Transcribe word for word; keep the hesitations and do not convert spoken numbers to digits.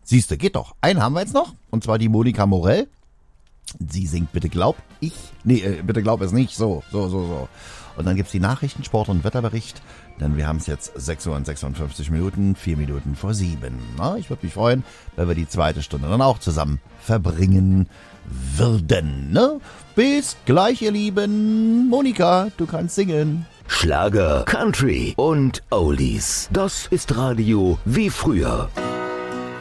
Siehste, geht doch. Einen haben wir jetzt noch, und zwar die Monika Morell. Sie singt Bitte glaub ich, nee, äh, bitte glaub es nicht, so, so, so, so. Und dann gibt's die Nachrichten, Sport und Wetterbericht, denn wir haben es jetzt sechs Uhr und sechsundfünfzig Minuten, vier Minuten vor sieben. Na, ich würde mich freuen, wenn wir die zweite Stunde dann auch zusammen verbringen würden. Ne? Bis gleich, ihr Lieben. Monika, du kannst singen. Schlager, Country und Oldies. Das ist Radio wie früher.